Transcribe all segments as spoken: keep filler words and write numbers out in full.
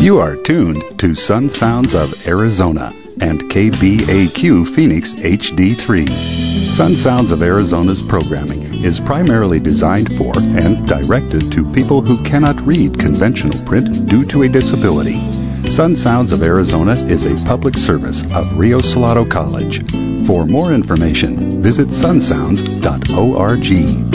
You are tuned to Sun Sounds of Arizona and K B A Q Phoenix H D three. Sun Sounds of Arizona's programming is primarily designed for and directed to people who cannot read conventional print due to a disability. Sun Sounds of Arizona is a public service of Rio Salado College. For more information, visit sun sounds dot org.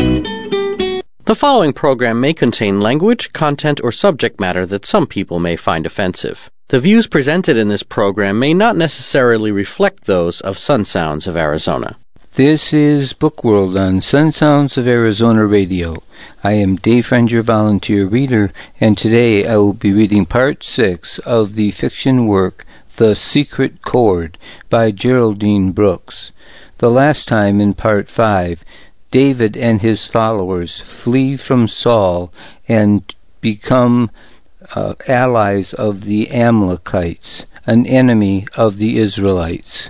The following program may contain language, content, or subject matter that some people may find offensive. The views presented in this program may not necessarily reflect those of Sun Sounds of Arizona. This is Book World on Sun Sounds of Arizona Radio. I am Dave Friend, your volunteer reader, and today I will be reading part six of the fiction work The Secret Chord by Geraldine Brooks. The last time in part five, David and his followers flee from Saul and become uh, allies of the Amalekites, an enemy of the Israelites.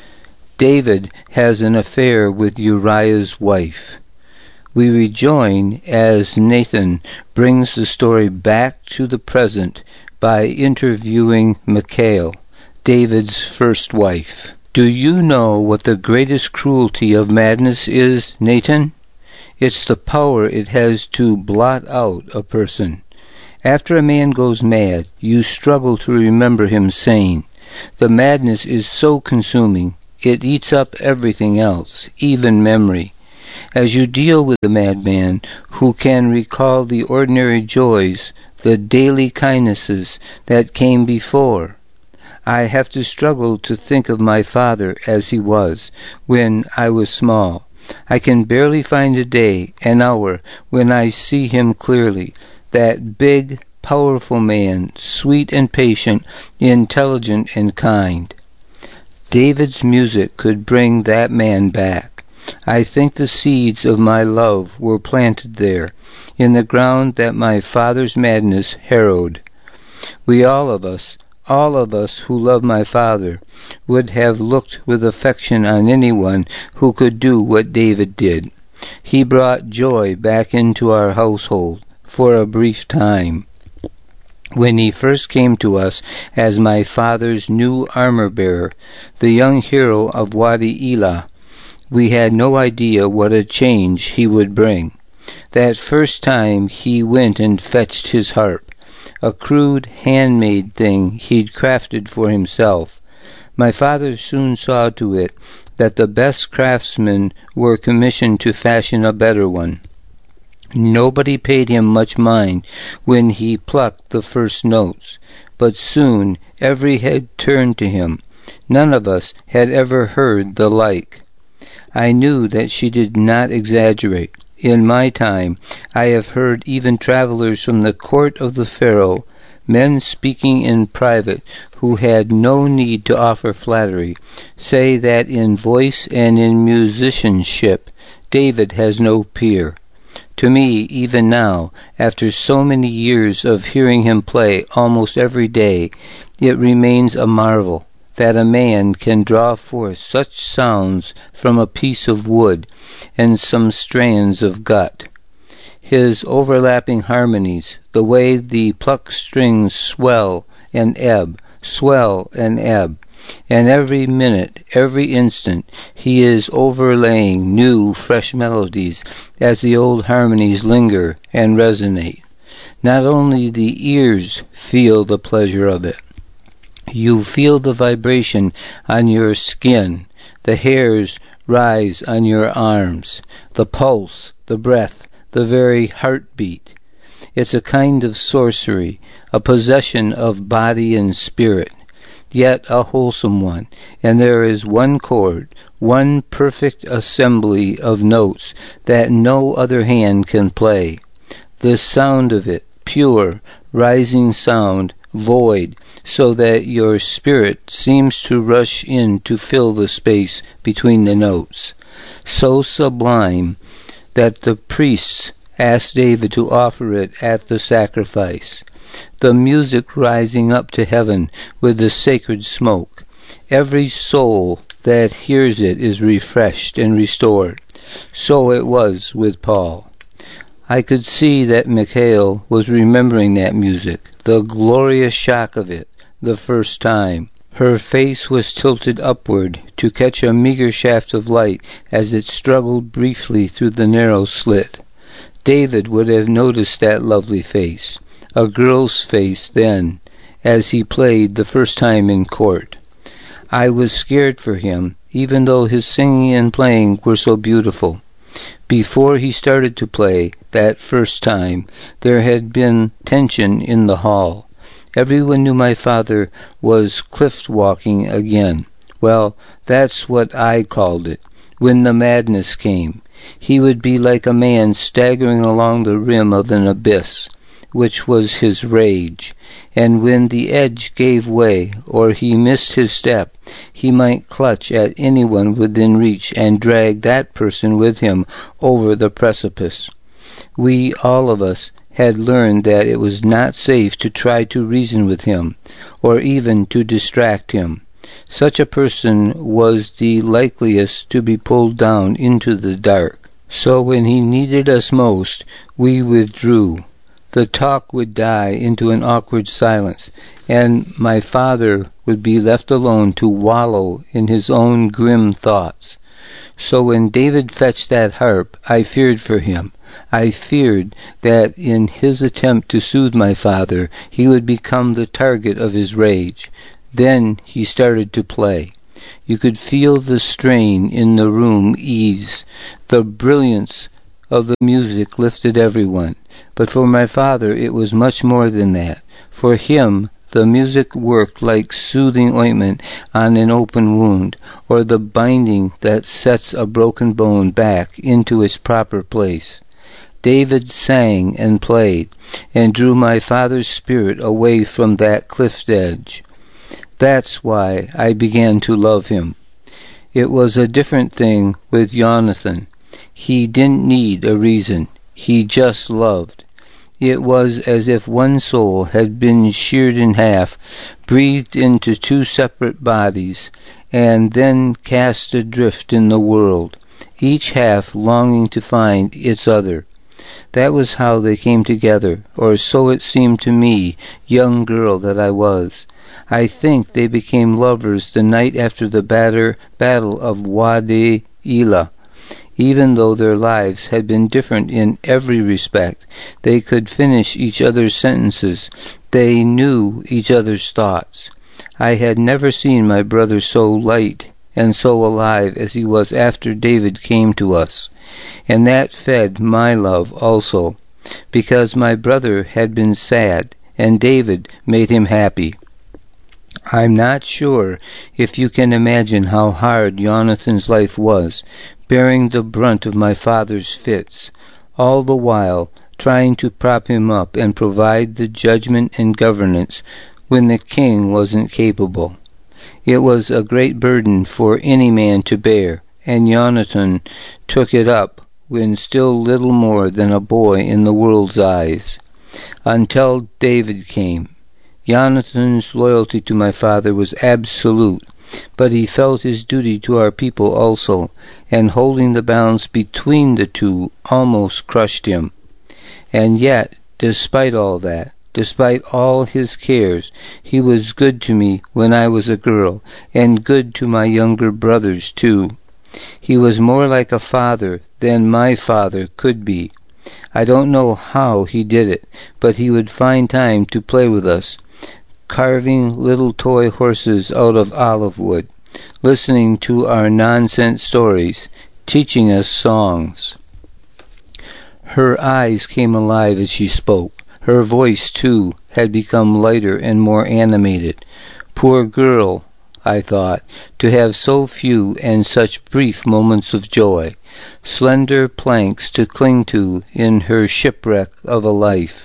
David has an affair with Uriah's wife. We rejoin as Nathan brings the story back to the present by interviewing Michal, David's first wife. Do you know what the greatest cruelty of madness is, Nathan? It's the power it has to blot out a person. After a man goes mad, you struggle to remember him sane. The madness is so consuming, it eats up everything else, even memory. As you deal with a madman who can recall the ordinary joys, the daily kindnesses that came before, I have to struggle to think of my father as he was when I was small. I can barely find a day, an hour, when I see him clearly. That big, powerful man, sweet and patient, intelligent and kind. David's music could bring that man back. I think the seeds of my love were planted there, in the ground that my father's madness harrowed. We all of us, all of us who love my father, would have looked with affection on anyone who could do what David did. He brought joy back into our household for a brief time. When he first came to us as my father's new armor-bearer, the young hero of Wadi Elah, we had no idea what a change he would bring. That first time he went and fetched his harp, a crude, handmade thing he'd crafted for himself. My father soon saw to it that the best craftsmen were commissioned to fashion a better one. Nobody paid him much mind when he plucked the first notes, but soon every head turned to him. None of us had ever heard the like. I knew that she did not exaggerate. In my time, I have heard even travelers from the court of the Pharaoh, men speaking in private who had no need to offer flattery, say that in voice and in musicianship, David has no peer. To me, even now, after so many years of hearing him play almost every day, it remains a marvel that a man can draw forth such sounds from a piece of wood and some strands of gut. His overlapping harmonies, the way the plucked strings swell and ebb, swell and ebb, and every minute, every instant, he is overlaying new, fresh melodies as the old harmonies linger and resonate. Not only the ears feel the pleasure of it. You feel the vibration on your skin, the hairs rise on your arms, the pulse, the breath, the very heartbeat. It's a kind of sorcery, a possession of body and spirit, yet a wholesome one, and there is one chord, one perfect assembly of notes that no other hand can play. The sound of it, pure, rising sound, void, so that your spirit seems to rush in to fill the space between the notes. So sublime that the priests asked David to offer it at the sacrifice. The music rising up to heaven with the sacred smoke. Every soul that hears it is refreshed and restored. So it was with Paul. I could see that Michael was remembering that music, the glorious shock of it, the first time. Her face was tilted upward to catch a meager shaft of light as it struggled briefly through the narrow slit. David would have noticed that lovely face, a girl's face then, as he played the first time in court. I was scared for him, even though his singing and playing were so beautiful. Before he started to play, that first time, there had been tension in the hall. Everyone knew my father was cliff-walking again. Well, that's what I called it, when the madness came. He would be like a man staggering along the rim of an abyss, which was his rage. And when the edge gave way, or he missed his step, he might clutch at anyone within reach and drag that person with him over the precipice. We, all of us, had learned that it was not safe to try to reason with him, or even to distract him. Such a person was the likeliest to be pulled down into the dark. So when he needed us most, we withdrew. The talk would die into an awkward silence, and my father would be left alone to wallow in his own grim thoughts. So when David fetched that harp, I feared for him. I feared that in his attempt to soothe my father, he would become the target of his rage. Then he started to play. You could feel the strain in the room ease. The brilliance of the music lifted everyone. But for my father it was much more than that. For him, the music worked like soothing ointment on an open wound, or the binding that sets a broken bone back into its proper place. David sang and played, and drew my father's spirit away from that cliff's edge. That's why I began to love him. It was a different thing with Jonathan. He didn't need a reason. He just loved. It was as if one soul had been sheared in half, breathed into two separate bodies, and then cast adrift in the world, each half longing to find its other. That was how they came together, or so it seemed to me, young girl that I was. I think they became lovers the night after the batter, battle of Wadi Elah. Even though their lives had been different in every respect, they could finish each other's sentences. They knew each other's thoughts. I had never seen my brother so light and so alive as he was after David came to us. And that fed my love also, because my brother had been sad, and David made him happy. I'm not sure if you can imagine how hard Jonathan's life was, bearing the brunt of my father's fits, all the while trying to prop him up and provide the judgment and governance when the king wasn't capable. It was a great burden for any man to bear, and Jonathan took it up when still little more than a boy in the world's eyes, until David came. Jonathan's loyalty to my father was absolute, but he felt his duty to our people also, and holding the balance between the two almost crushed him. And yet, despite all that, despite all his cares, he was good to me when I was a girl, and good to my younger brothers too. He was more like a father than my father could be. I don't know how he did it, but he would find time to play with us, carving little toy horses out of olive wood, listening to our nonsense stories, teaching us songs. Her eyes came alive as she spoke. Her voice, too, had become lighter and more animated. Poor girl, I thought, to have so few and such brief moments of joy, slender planks to cling to in her shipwreck of a life.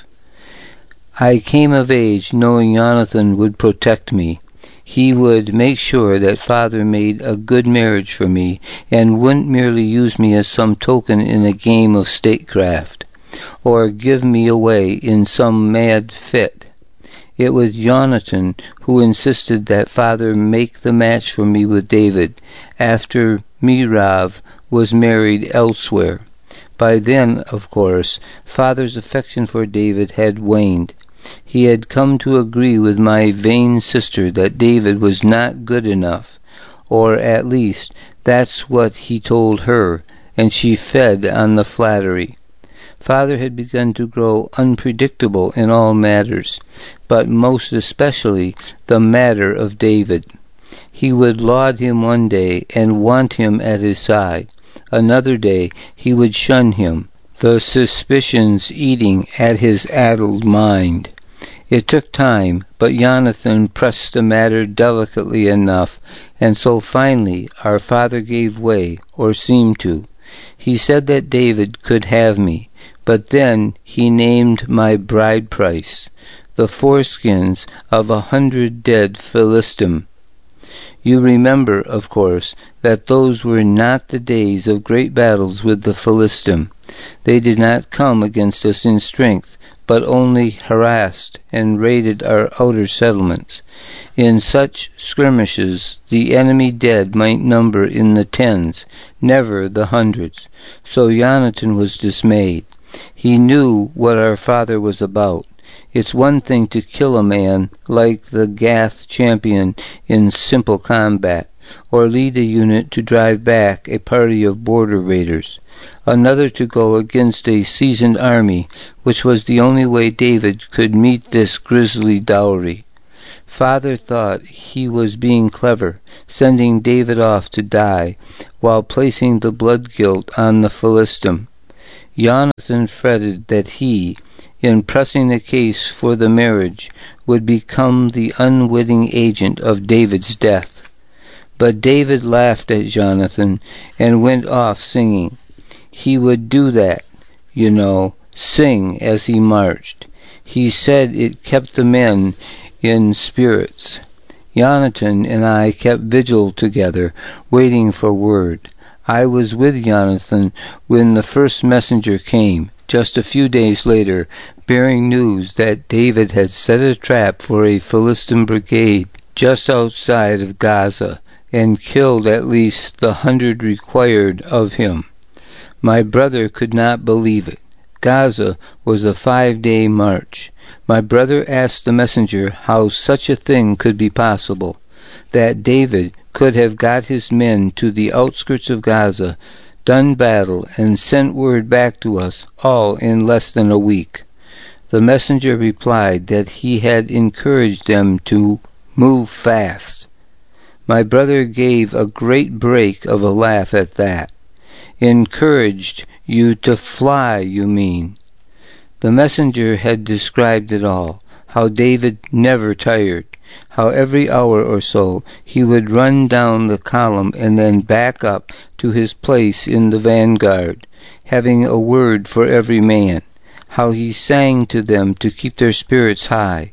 I came of age knowing Jonathan would protect me. He would make sure that father made a good marriage for me, and wouldn't merely use me as some token in a game of statecraft, or give me away in some mad fit. It was Jonathan who insisted that father make the match for me with David, after Merav was married elsewhere. By then, of course, Father's affection for David had waned. He had come to agree with my vain sister that David was not good enough, or at least that's what he told her, and she fed on the flattery. Father had begun to grow unpredictable in all matters, but most especially the matter of David. He would laud him one day and want him at his side. Another day he would shun him, the suspicions eating at his addled mind. It took time, but Jonathan pressed the matter delicately enough, and so finally our father gave way, or seemed to. He said that David could have me, but then he named my bride price, the foreskins of a hundred dead Philistim. You remember, of course, that those were not the days of great battles with the Philistim. They did not come against us in strength, but only harassed and raided our outer settlements. In such skirmishes the enemy dead might number in the tens, never the hundreds. So Jonathan was dismayed. He knew what our father was about. It's one thing to kill a man like the Gath champion in simple combat, or lead a unit to drive back a party of border raiders. Another to go against a seasoned army, which was the only way David could meet this grisly dowry. Father thought he was being clever, sending David off to die, while placing the blood guilt on the Philistim. Jonathan fretted that he, in pressing the case for the marriage, would become the unwitting agent of David's death. But David laughed at Jonathan and went off singing. He would do that, you know, sing as he marched. He said it kept the men in spirits. Jonathan and I kept vigil together, waiting for word. I was with Jonathan when the first messenger came, just a few days later, bearing news that David had set a trap for a Philistine brigade just outside of Gaza, and killed at least the hundred required of him. My brother could not believe it. Gaza was a five-day march. My brother asked the messenger how such a thing could be possible, that David could have got his men to the outskirts of Gaza, done battle, and sent word back to us, all in less than a week. The messenger replied that he had encouraged them to move fast. My brother gave a great break of a laugh at that. Encouraged you to fly, you mean? The messenger had described it all, how David never tired, how every hour or so he would run down the column and then back up to his place in the vanguard, having a word for every man, how he sang to them to keep their spirits high.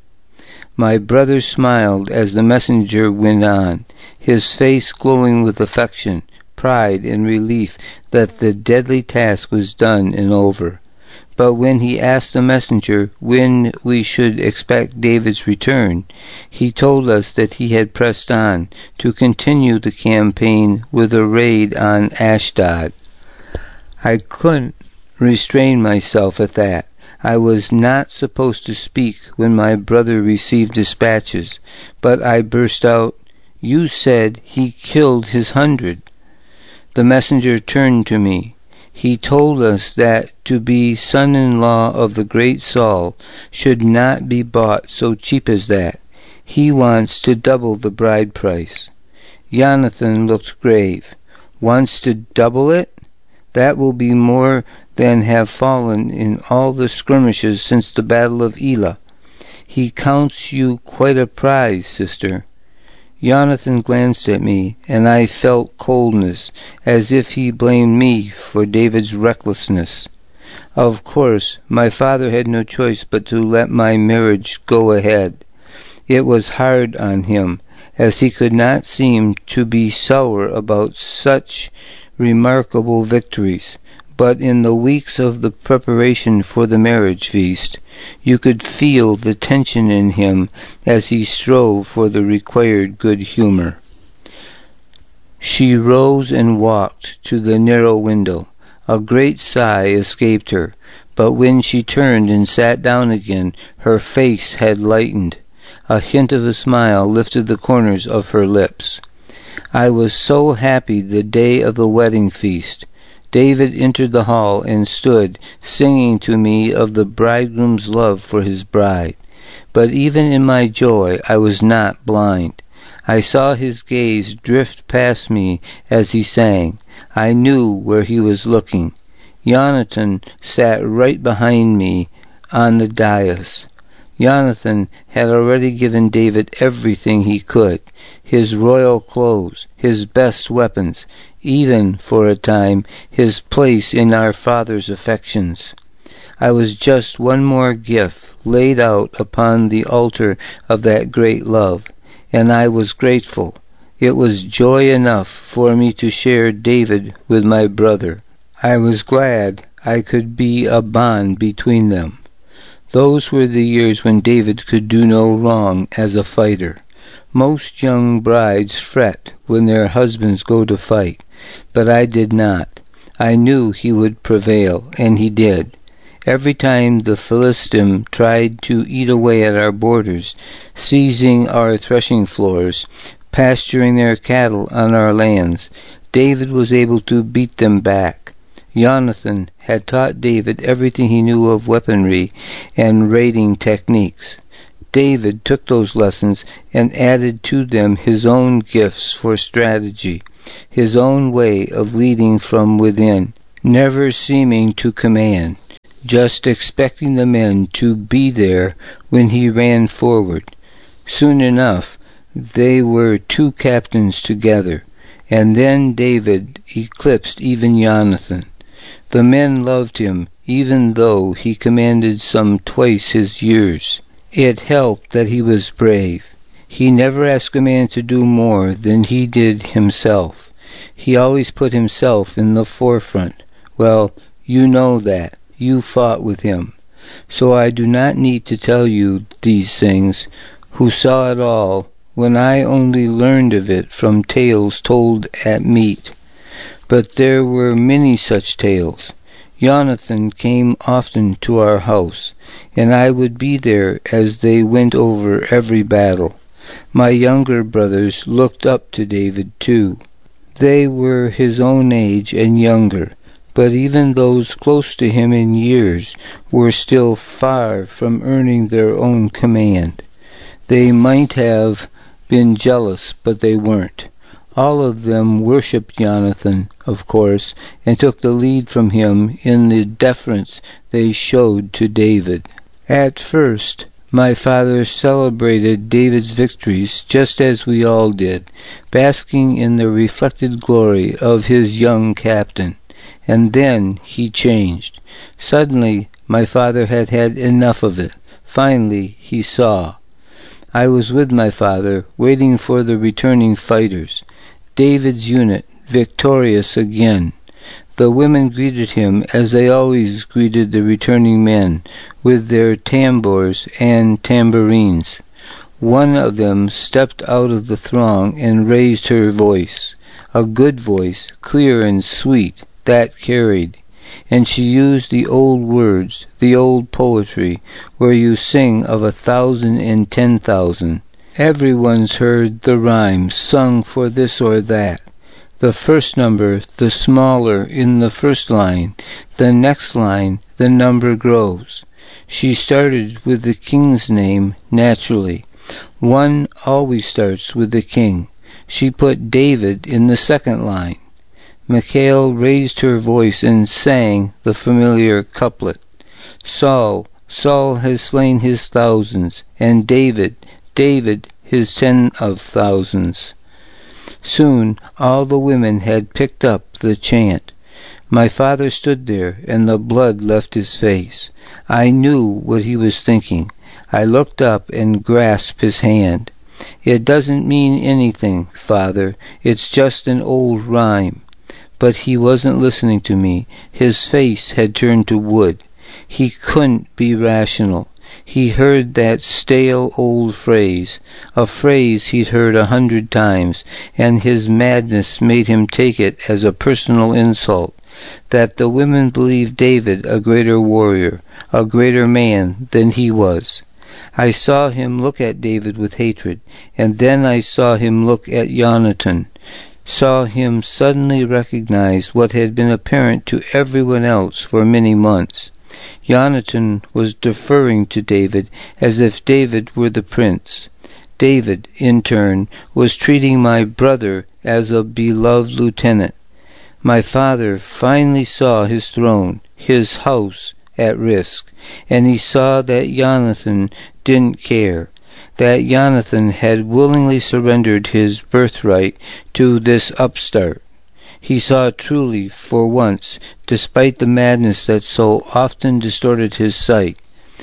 My brother smiled as the messenger went on, his face glowing with affection, pride, and relief that the deadly task was done and over. But when he asked the messenger when we should expect David's return, he told us that he had pressed on to continue the campaign with a raid on Ashdod. I couldn't restrain myself at that. I was not supposed to speak when my brother received dispatches, but I burst out, "You said he killed his hundred." The messenger turned to me. He told us that to be son-in-law of the great Saul should not be bought so cheap as that. He wants to double the bride price. Jonathan looked grave. Wants to double it? That will be more than have fallen in all the skirmishes since the battle of Elah. He counts you quite a prize, sister. Jonathan glanced at me, and I felt coldness, as if he blamed me for David's recklessness. Of course, my father had no choice but to let my marriage go ahead. It was hard on him, as he could not seem to be sour about such remarkable victories. But in the weeks of the preparation for the marriage feast, you could feel the tension in him as he strove for the required good humor. She rose and walked to the narrow window. A great sigh escaped her, but when she turned and sat down again, her face had lightened. A hint of a smile lifted the corners of her lips. I was so happy the day of the wedding feast. David entered the hall and stood, singing to me of the bridegroom's love for his bride. But even in my joy I was not blind. I saw his gaze drift past me as he sang. I knew where he was looking. Jonathan sat right behind me on the dais. Jonathan had already given David everything he could, his royal clothes, his best weapons, even, for a time, his place in our Father's affections. I was just one more gift laid out upon the altar of that great love, and I was grateful. It was joy enough for me to share David with my brother. I was glad I could be a bond between them. Those were the years when David could do no wrong as a fighter. Most young brides fret when their husbands go to fight, but I did not. I knew he would prevail, and he did. Every time the Philistine tried to eat away at our borders, seizing our threshing floors, pasturing their cattle on our lands, David was able to beat them back. Jonathan had taught David everything he knew of weaponry and raiding techniques. David took those lessons and added to them his own gifts for strategy, his own way of leading from within, never seeming to command, just expecting the men to be there when he ran forward. Soon enough, they were two captains together, and then David eclipsed even Jonathan. The men loved him, even though he commanded some twice his years. It helped that he was brave. He never asked a man to do more than he did himself. He always put himself in the forefront. Well, you know that. You fought with him. So I do not need to tell you these things, who saw it all, when I only learned of it from tales told at meat. But there were many such tales. Jonathan came often to our house, and I would be there as they went over every battle. My younger brothers looked up to David too. They were his own age and younger, but even those close to him in years were still far from earning their own command. They might have been jealous, but they weren't. All of them worshipped Jonathan, of course, and took the lead from him in the deference they showed to David. At first, my father celebrated David's victories just as we all did, basking in the reflected glory of his young captain. And then he changed. Suddenly, my father had had enough of it. Finally, he saw. I was with my father, waiting for the returning fighters. David's unit, victorious again. The women greeted him as they always greeted the returning men, with their tambours and tambourines. One of them stepped out of the throng and raised her voice, a good voice, clear and sweet, that carried. And she used the old words, the old poetry, where you sing of a thousand and ten thousand. Everyone's heard the rhyme sung for this or that. The first number, the smaller in the first line. The next line, the number grows. She started with the king's name, naturally. One always starts with the king. She put David in the second line. Michal raised her voice and sang the familiar couplet. Saul, Saul has slain his thousands, and David, David his ten of thousands. Soon all the women had picked up the chant. My father stood there, and the blood left his face. I knew what he was thinking. I looked up and grasped his hand. It doesn't mean anything, Father. It's just an old rhyme. But he wasn't listening to me. His face had turned to wood. He couldn't be rational. He heard that stale old phrase, a phrase he'd heard a hundred times, and his madness made him take it as a personal insult. that the women believed David a greater warrior, a greater man than he was. I saw him look at David with hatred, and then I saw him look at Jonathan, saw him suddenly recognize what had been apparent to everyone else for many months. Jonathan was deferring to David as if David were the prince. David, in turn, was treating my brother as a beloved lieutenant. My father finally saw his throne, his house, at risk, and he saw that Jonathan didn't care, that Jonathan had willingly surrendered his birthright to this upstart. He saw truly, for once, despite the madness that so often distorted his sight.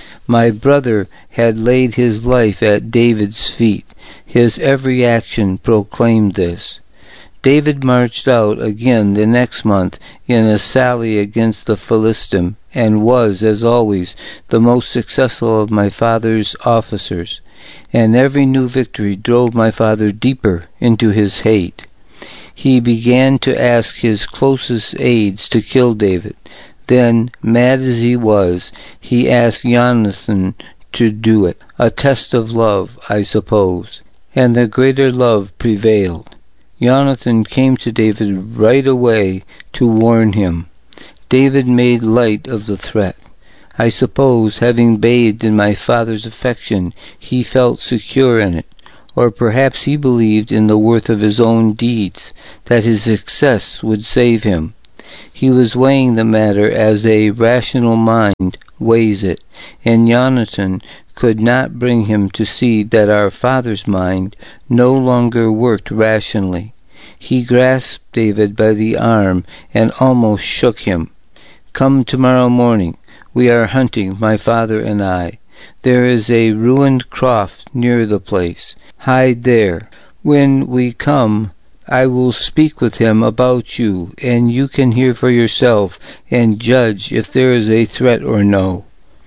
My brother had laid his life at David's feet. His every action proclaimed this. David marched out again the next month in a sally against the Philistine, and was, as always, the most successful of my father's officers, and every new victory drove my father deeper into his hate. He began to ask his closest aides to kill David. Then, mad as he was, he asked Jonathan to do it, a test of love, I suppose, and the greater love prevailed. Jonathan came to David right away to warn him. David made light of the threat. I suppose, having bathed in my father's affection, he felt secure in it, or perhaps he believed in the worth of his own deeds, that his success would save him. He was weighing the matter as a rational mind weighs it, and Jonathan could not bring him to see that our father's mind no longer worked rationally. He grasped David by the arm and almost shook him. "Come tomorrow morning. We are hunting, my father and I. There is a ruined croft near the place. Hide there. When we come, I will speak with him about you, and you can hear for yourself and judge if there is a threat or no."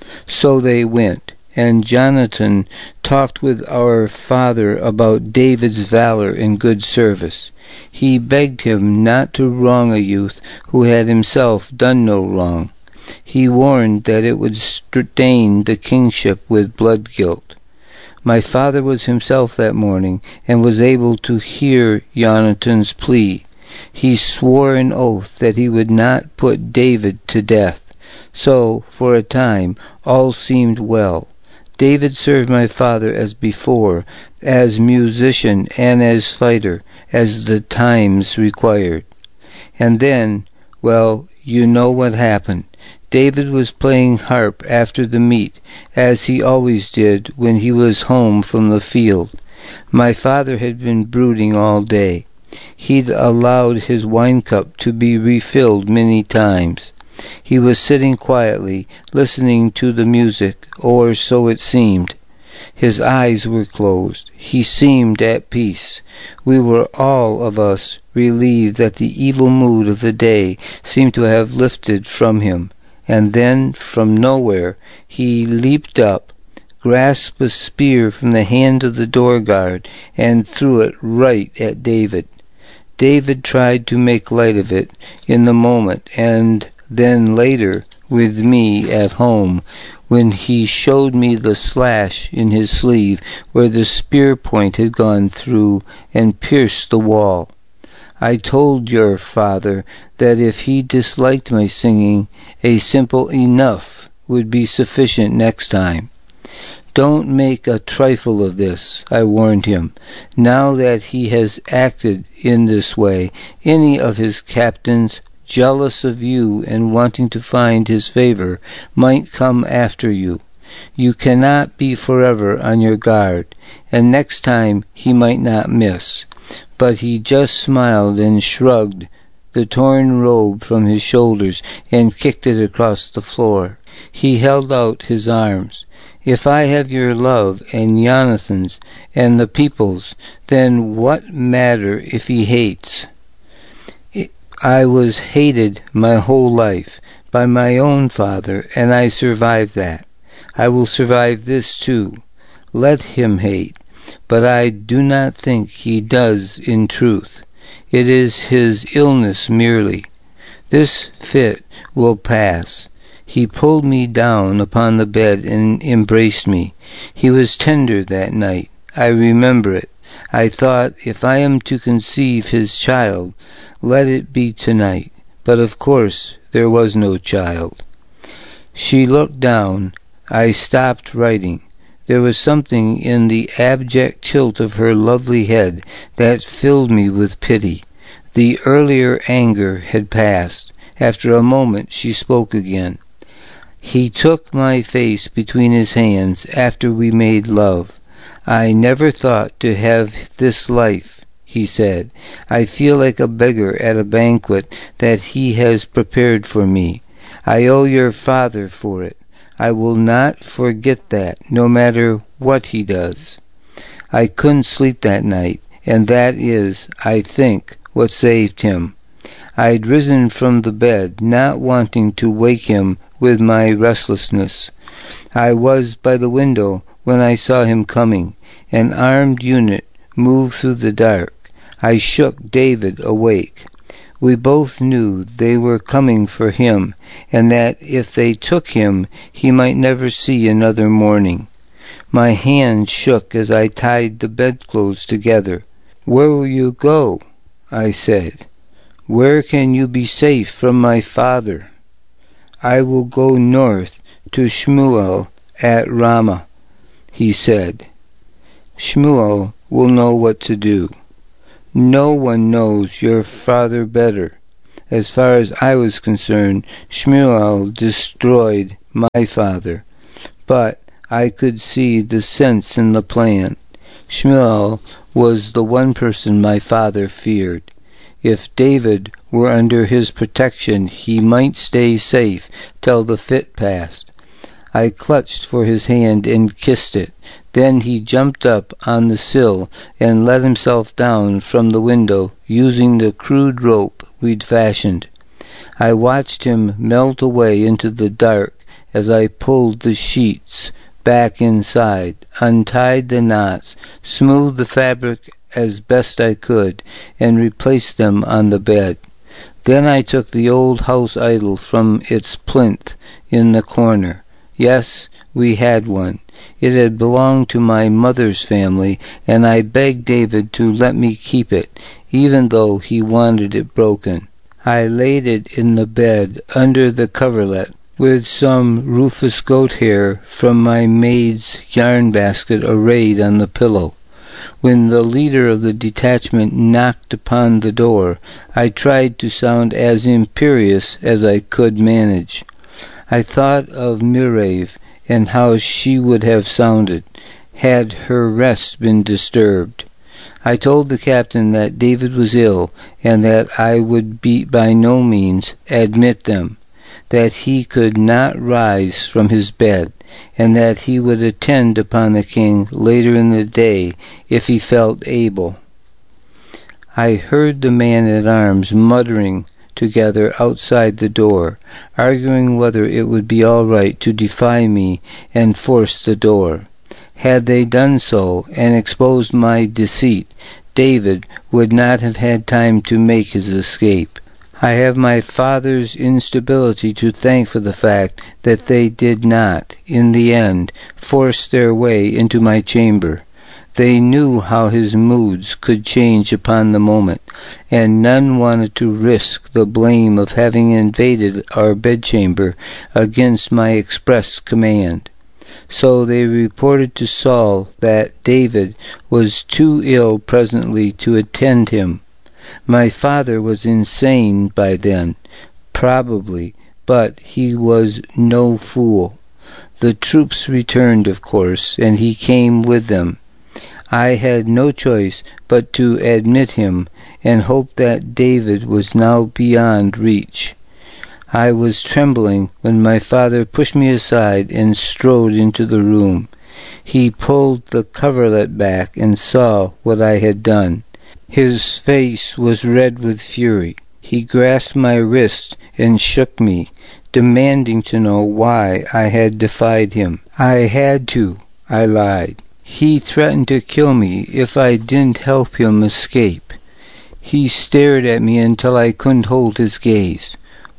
So they went, and Jonathan talked with our father about David's valor and good service. He begged him not to wrong a youth who had himself done no wrong. He warned that it would stain the kingship with blood guilt. My father was himself that morning, and was able to hear Jonathan's plea. He swore an oath that he would not put David to death. So, for a time, all seemed well. David served my father as before, as musician and as fighter, as the times required. And then, well, you know what happened. David was playing harp after the meat, as he always did when he was home from the field. My father had been brooding all day. He'd allowed his wine cup to be refilled many times. He was sitting quietly, listening to the music, or so it seemed. His eyes were closed. He seemed at peace. We were all of us relieved that the evil mood of the day seemed to have lifted from him. And then, from nowhere, he leaped up, grasped a spear from the hand of the door guard, and threw it right at David. David tried to make light of it in the moment, and then later, with me at home, when he showed me the slash in his sleeve where the spear point had gone through and pierced the wall. I told your father that if he disliked my singing, a simple enough would be sufficient next time. Don't make a trifle of this, I warned him. Now that he has acted in this way, any of his captains, jealous of you and wanting to find his favor, might come after you. You cannot be forever on your guard, and next time he might not miss. But he just smiled and shrugged the torn robe from his shoulders and kicked it across the floor. He held out his arms. If I have your love and Jonathan's and the people's, then what matter if he hates? I was hated my whole life by my own father, and I survived that. I will survive this too. Let him hate. But I do not think he does in truth. It is his illness merely. This fit will pass. He pulled me down upon the bed and embraced me. He was tender that night. I remember it. I thought, if I am to conceive his child, let it be tonight. But of course there was no child. She looked down. I stopped writing. There was something in the abject tilt of her lovely head that filled me with pity. The earlier anger had passed. After a moment she spoke again. He took my face between his hands after we made love. I never thought to have this life, he said. I feel like a beggar at a banquet that he has prepared for me. I owe your father for it. I will not forget that, no matter what he does. I couldn't sleep that night, and that is, I think, what saved him. I'd risen from the bed, not wanting to wake him with my restlessness. I was by the window when I saw him coming. An armed unit moved through the dark. I shook David awake. We both knew they were coming for him, and that if they took him, he might never see another morning. My hand shook as I tied the bedclothes together. "Where will you go?" I said. "Where can you be safe from my father?" "I will go north to Shmuel at Ramah," he said. "Shmuel will know what to do." "No one knows your father better. As far as I was concerned, Shmuel destroyed my father. But I could see the sense in the plan. Shmuel was the one person my father feared. If David were under his protection, he might stay safe till the fit passed. I clutched for his hand and kissed it. Then he jumped up on the sill and let himself down from the window, using the crude rope we'd fashioned. I watched him melt away into the dark as I pulled the sheets back inside, untied the knots, smoothed the fabric as best I could, and replaced them on the bed. Then I took the old house idol from its plinth in the corner. Yes, we had one. It had belonged to my mother's family, and I begged David to let me keep it, even though he wanted it broken. I laid it in the bed under the coverlet, with some Rufus goat hair from my maid's yarn basket arrayed on the pillow. When the leader of the detachment knocked upon the door, I tried to sound as imperious as I could manage. I thought of Miriv and how she would have sounded, had her rest been disturbed. I told the captain that David was ill, and that I would be by no means admit them, that he could not rise from his bed, and that he would attend upon the king later in the day if he felt able. I heard the man-at-arms muttering together outside the door, arguing whether it would be all right to defy me and force the door. Had they done so and exposed my deceit, David would not have had time to make his escape. I have my father's instability to thank for the fact that they did not, in the end, force their way into my chamber. They knew how his moods could change upon the moment, and none wanted to risk the blame of having invaded our bedchamber against my express command. So they reported to Saul that David was too ill presently to attend him. My father was insane by then, probably, but he was no fool. The troops returned, of course, and he came with them. I had no choice but to admit him and hope that David was now beyond reach. I was trembling when my father pushed me aside and strode into the room. He pulled the coverlet back and saw what I had done. His face was red with fury. He grasped my wrist and shook me, demanding to know why I had defied him. I had to, I lied. He threatened to kill me if I didn't help him escape. He stared at me until I couldn't hold his gaze.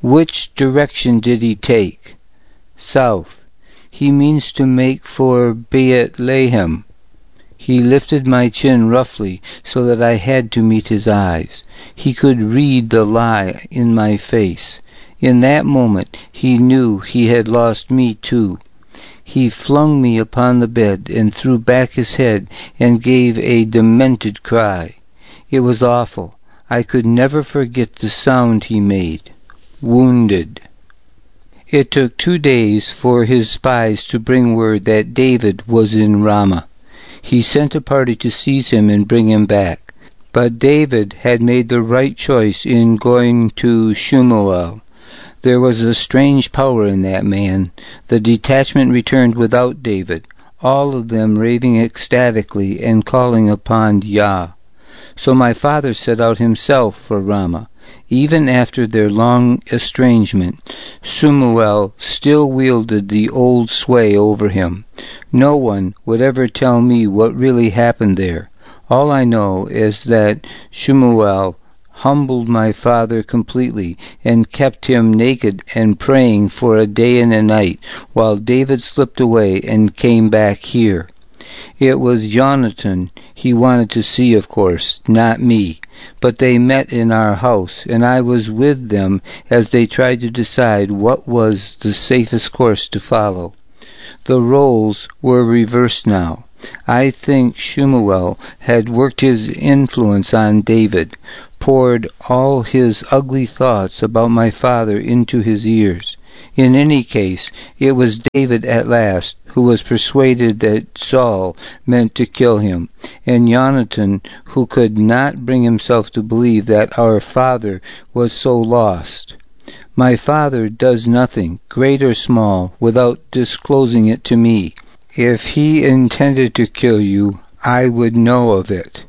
Which direction did he take? South. He means to make for Bethlehem. He lifted my chin roughly so that I had to meet his eyes. He could read the lie in my face. In that moment he knew he had lost me too. He flung me upon the bed and threw back his head and gave a demented cry. It was awful. I could never forget the sound he made. Wounded. It took two days for his spies to bring word that David was in Ramah. He sent a party to seize him and bring him back. But David had made the right choice in going to Shemuel. There was a strange power in that man. The detachment returned without David, all of them raving ecstatically and calling upon Yah. So my father set out himself for Ramah. Even after their long estrangement, Shemuel still wielded the old sway over him. No one would ever tell me what really happened there. All I know is that Shemuel humbled my father completely and kept him naked and praying for a day and a night while David slipped away and came back here. It was Jonathan he wanted to see, of course, not me. But they met in our house, and I was with them as they tried to decide what was the safest course to follow. The roles were reversed now. I think Shemuel had worked his influence on David, poured all his ugly thoughts about my father into his ears. In any case, it was David at last who was persuaded that Saul meant to kill him, and Jonathan who could not bring himself to believe that our father was so lost. My father does nothing, great or small, without disclosing it to me. If he intended to kill you, I would know of it.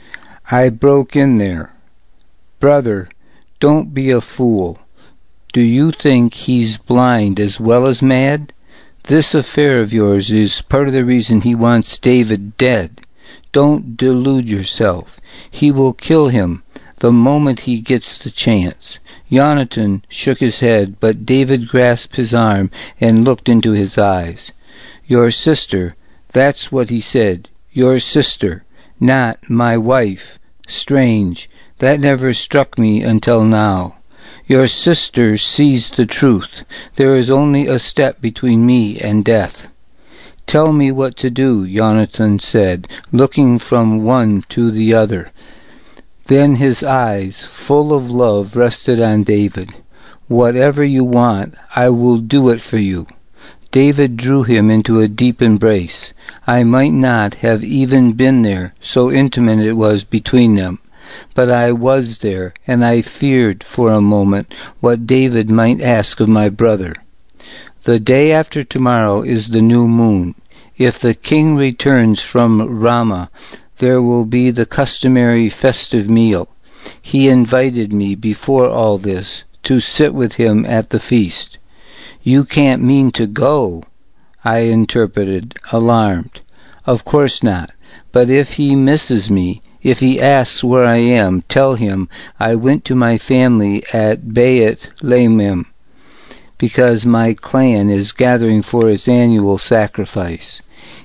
I broke in there. Brother, don't be a fool. Do you think he's blind as well as mad? This affair of yours is part of the reason he wants David dead. Don't delude yourself. He will kill him the moment he gets the chance. Jonathan shook his head, but David grasped his arm and looked into his eyes. Your sister, that's what he said. Your sister, not my wife. Strange. That never struck me until now. Your sister sees the truth. There is only a step between me and death. Tell me what to do, Jonathan said, looking from one to the other. Then his eyes, full of love, rested on David. Whatever you want, I will do it for you. David drew him into a deep embrace. I might not have even been there, so intimate it was between them. But I was there, and I feared for a moment what David might ask of my brother. The day after tomorrow is the new moon. If the king returns from Ramah, there will be the customary festive meal. He invited me before all this to sit with him at the feast. You can't mean to go, I interpreted, alarmed. Of course not, but if he misses me, if he asks where I am, tell him I went to my family at Bethlehem, because my clan is gathering for its annual sacrifice.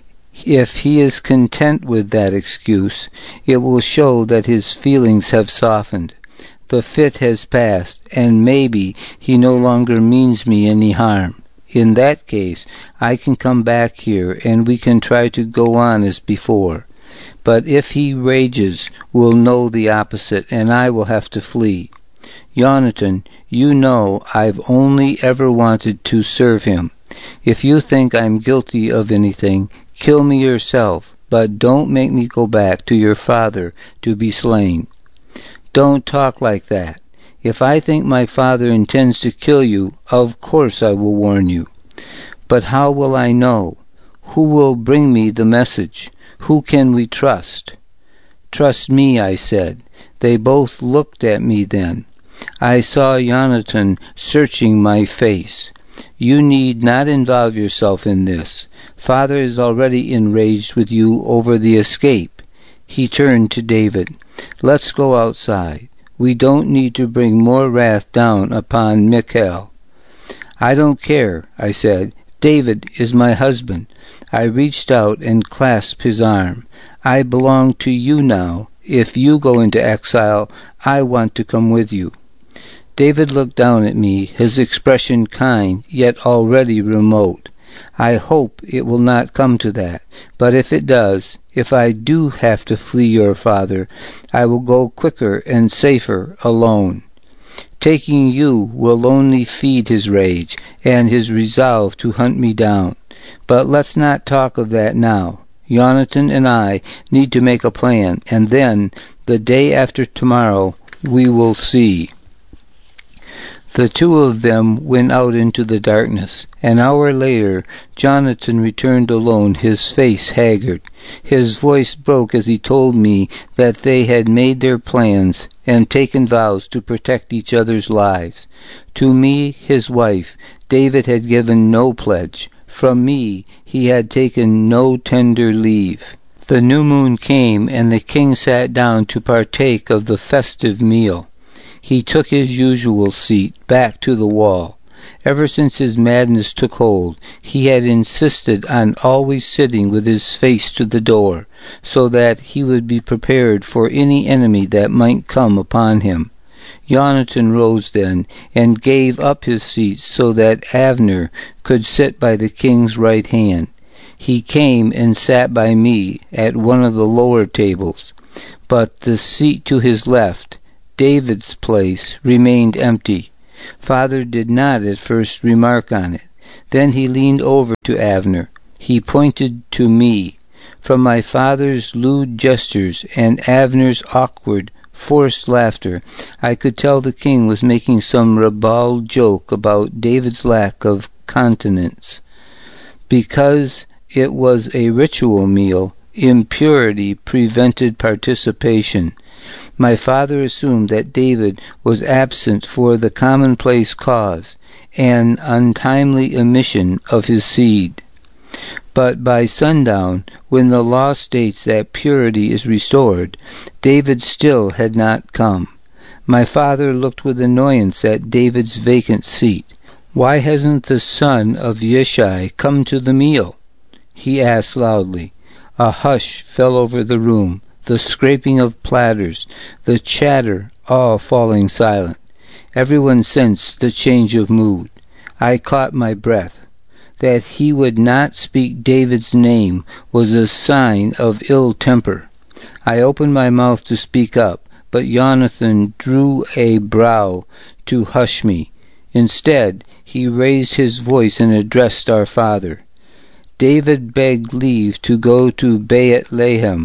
If he is content with that excuse, it will show that his feelings have softened. The fit has passed, and maybe he no longer means me any harm. In that case, I can come back here, and we can try to go on as before. But if he rages, we'll know the opposite, and I will have to flee. Jonathan, you know I've only ever wanted to serve him. If you think I'm guilty of anything, kill me yourself, but don't make me go back to your father to be slain. Don't talk like that. If I think my father intends to kill you, of course I will warn you. But how will I know? Who will bring me the message? Who can we trust? Trust me, I said. They both looked at me then. I saw Jonathan searching my face. You need not involve yourself in this. Father is already enraged with you over the escape. He turned to David. Let's go outside. We don't need to bring more wrath down upon Michal." "I don't care," I said. "David is my husband." I reached out and clasped his arm. "I belong to you now. If you go into exile, I want to come with you." David looked down at me, his expression kind, yet already remote. "I hope it will not come to that, but if it does, if I do have to flee your father, I will go quicker and safer alone. Taking you will only feed his rage and his resolve to hunt me down. But let's not talk of that now. Jonathan and I need to make a plan, and then, the day after tomorrow, we will see." The two of them went out into the darkness. An hour later, Jonathan returned alone, his face haggard. His voice broke as he told me that they had made their plans and taken vows to protect each other's lives. To me, his wife, David had given no pledge. From me, he had taken no tender leave. The new moon came, and the king sat down to partake of the festive meal. He took his usual seat, back to the wall. Ever since his madness took hold, he had insisted on always sitting with his face to the door, so that he would be prepared for any enemy that might come upon him. Jonathan rose then, and gave up his seat so that Abner could sit by the king's right hand. He came and sat by me at one of the lower tables, but the seat to his left, David's place, remained empty. Father did not at first remark on it. Then he leaned over to Abner. He pointed to me. From my father's lewd gestures and Abner's awkward, forced laughter, I could tell the king was making some ribald joke about David's lack of continence. Because it was a ritual meal, impurity prevented participation. My father assumed that David was absent for the commonplace cause, an untimely emission of his seed. But by sundown, when the law states that purity is restored, David still had not come. My father looked with annoyance at David's vacant seat. "Why hasn't the son of Yishai come to the meal?" he asked loudly. A hush fell over the room, the scraping of platters, the chatter, all falling silent. Everyone sensed the change of mood. I caught my breath. That he would not speak David's name was a sign of ill temper. I opened my mouth to speak up, but Jonathan drew a brow to hush me. Instead, he raised his voice and addressed our father. "David begged leave to go to Beit-Lehem.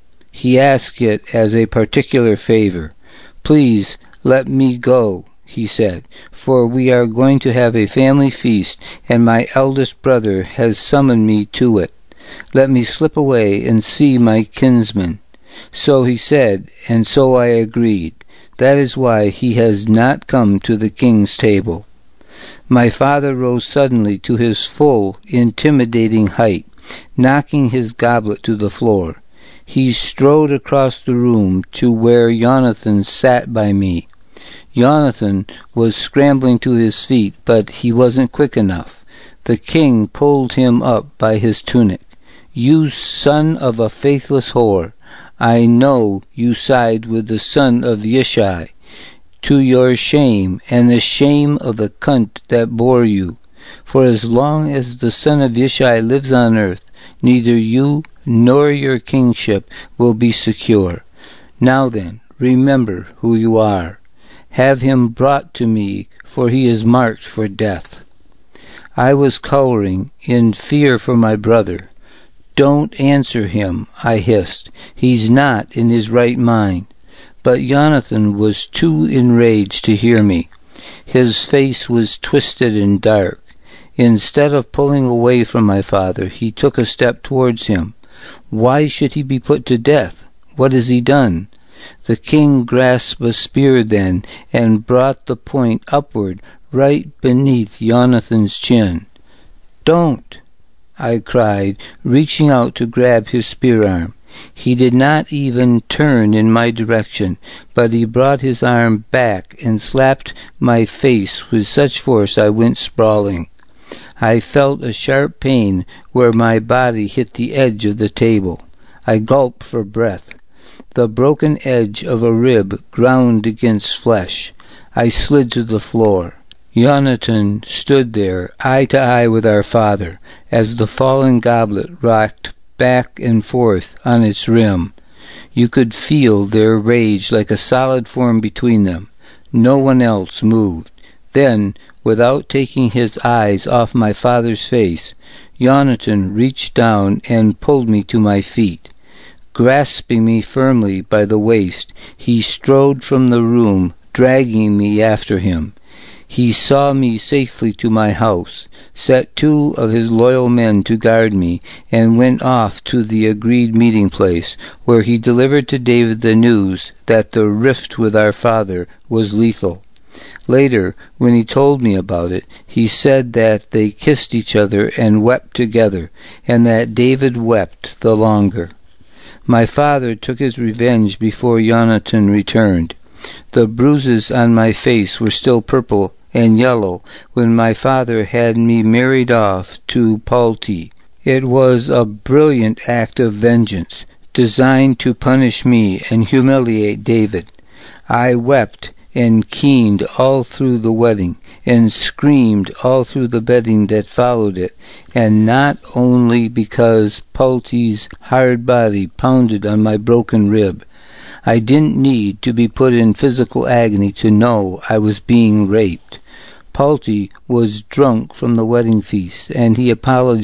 He asked it as a particular favor. Please let me go," he said, "for we are going to have a family feast, and my eldest brother has summoned me to it. Let me slip away and see my kinsman." So he said, and so I agreed. That is why he has not come to the king's table. My father rose suddenly to his full, intimidating height, knocking his goblet to the floor. He strode across the room to where Jonathan sat by me. Jonathan was scrambling to his feet, but he wasn't quick enough. The king pulled him up by his tunic. "You son of a faithless whore, I know you side with the son of Yishai. To your shame, and the shame of the cunt that bore you. For as long as the son of Yishai lives on earth, neither you nor your kingship will be secure. Now then, remember who you are. Have him brought to me, for he is marked for death." I was cowering, in fear for my brother. "Don't answer him," I hissed. "He's not in his right mind." But Jonathan was too enraged to hear me. His face was twisted and dark. Instead of pulling away from my father, he took a step towards him. "Why should he be put to death? What has he done?" The king grasped a spear then, and brought the point upward, right beneath Jonathan's chin. "Don't!" I cried, reaching out to grab his spear arm. He did not even turn in my direction, but he brought his arm back and slapped my face with such force I went sprawling. I felt a sharp pain where my body hit the edge of the table. I gulped for breath. The broken edge of a rib ground against flesh. I slid to the floor. Jonathan stood there, eye to eye with our father, as the fallen goblet rocked back and forth on its rim. You could feel their rage like a solid form between them. No one else moved. Then, without taking his eyes off my father's face, Jonathan reached down and pulled me to my feet. Grasping me firmly by the waist, he strode from the room, dragging me after him. He saw me safely to my house, set two of his loyal men to guard me, and went off to the agreed meeting place, where he delivered to David the news that the rift with our father was lethal. Later, when he told me about it, he said that they kissed each other and wept together, and that David wept the longer. My father took his revenge before Jonathan returned. The bruises on my face were still purple and yellow when my father had me married off to Palti. It was a brilliant act of vengeance, designed to punish me and humiliate David. I wept and keened all through the wedding, and screamed all through the bedding that followed it, and not only because Palti's hard body pounded on my broken rib. I didn't need to be put in physical agony to know I was being raped. Palti was drunk from the wedding feast, and he apologized